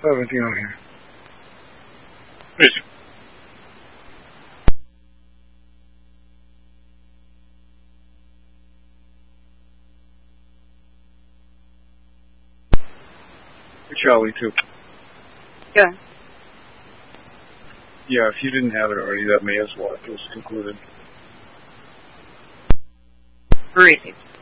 everything on here. Basic. Charlie, too. Yeah. Yeah, if you didn't have it already, that may as well. It was concluded. Received.